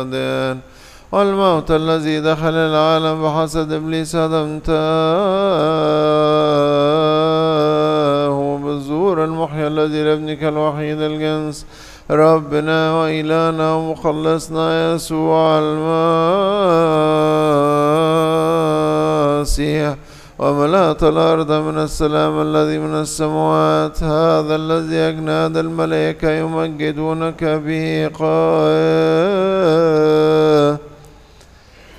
والموت الذي دخل العالم بحسد إبليس هدمته بالزور المحيي الذي لابنك الوحيد الجنس ربنا وإلهنا ومخلصنا يسوع المسيح وملأت الأرض من السلام الذي من السماوات هذا الذي أجناد الملائكة يمجدونك به قائل